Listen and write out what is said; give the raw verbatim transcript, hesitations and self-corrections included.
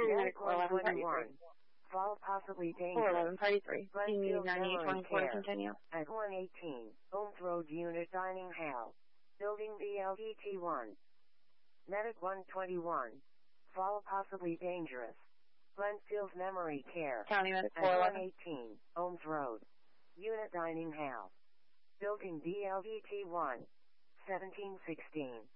Medic eleven thirty-three. Fall possibly four dangerous. eleven thirty-three. You need ninety-eight twenty-four to continue. At one eighteen, Ohms Road Unit Dining Hall. Building B L D T one. Medic one twenty-one. Fall possibly dangerous. Glenfield's Memory Care. County Medic At four one eleven. eighteen, Ohms Road. Unit Dining Hall. Building B L D T one. seventeen sixteen.